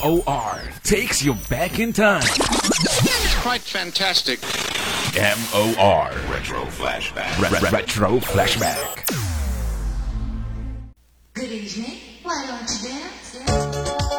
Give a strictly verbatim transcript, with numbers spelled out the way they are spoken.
O R takes you back in time. It's quite fantastic. M O R. Retro Flashback. Re- re- retro Flashback. Good evening. Why don't you dance?